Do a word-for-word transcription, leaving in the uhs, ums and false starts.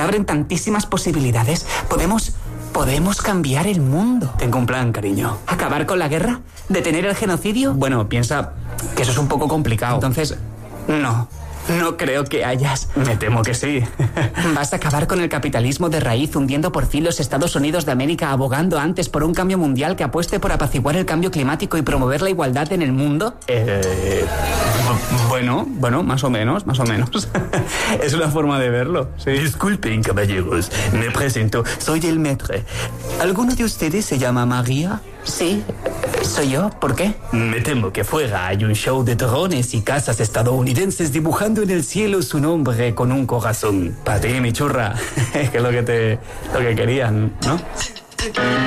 abren tantísimas posibilidades. Podemos... Podemos cambiar el mundo. Tengo un plan, cariño. ¿Acabar con la guerra? ¿Detener el genocidio? Bueno, piensa que eso es un poco complicado. Entonces, no. No creo que hayas. Me temo que sí. ¿Vas a acabar con el capitalismo de raíz, hundiendo por fin los Estados Unidos de América, abogando antes por un cambio mundial que apueste por apaciguar el cambio climático y promover la igualdad en el mundo? Eh... Bueno, bueno, más o menos, más o menos. Es una forma de verlo, sí. Disculpen, caballeros. Me presento. Soy el maître. ¿Alguno de ustedes se llama María? Sí, soy yo. ¿Por qué? Me temo que fuera hay un show de drones y casas estadounidenses dibujando en el cielo su nombre con un corazón. Para ti, mi churra. Es que es lo que te... lo que querían, ¿no?